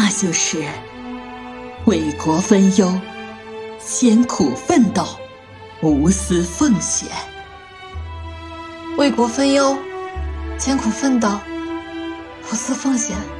那就是为国分忧，艰苦奋斗，无私奉献。 为国分忧，艰苦奋斗，无私奉献。